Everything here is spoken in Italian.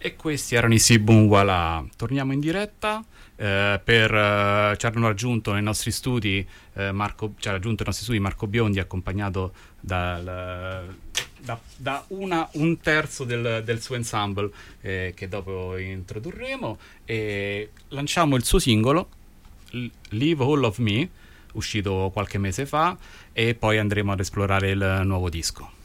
E questi erano i Sibun Wala. Torniamo in diretta. Ci hanno raggiunto nei nostri studi ci ha raggiunto nei nostri studi Marco Biondi, accompagnato da un terzo del suo ensemble, che dopo introdurremo, e lanciamo il suo singolo Leave All of Me, uscito qualche mese fa, e poi andremo ad esplorare il nuovo disco.